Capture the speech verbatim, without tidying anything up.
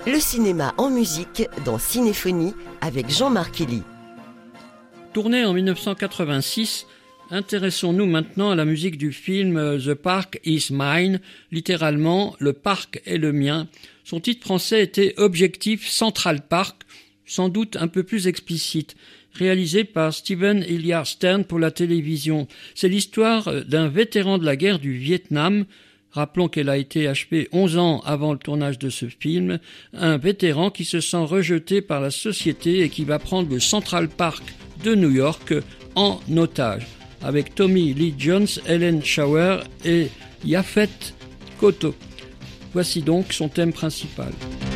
Le cinéma en musique dans Cinéphonie avec Jean-Marc Elie. Tourné en dix-neuf cent quatre-vingt-six, intéressons-nous maintenant à la musique du film The Park is Mine, littéralement « Le parc est le mien ». Son titre français était Objectif Central Park, sans doute un peu plus explicite, réalisé par Steven Hilliard Stern pour la télévision. C'est l'histoire d'un vétéran de la guerre du Vietnam. Rappelons qu'elle a été achevée onze ans avant le tournage de ce film. Un vétéran qui se sent rejeté par la société et qui va prendre le Central Park de New York en otage, avec Tommy Lee Jones, Helen Shower et Yaphet Kotto. Voici donc son thème principal.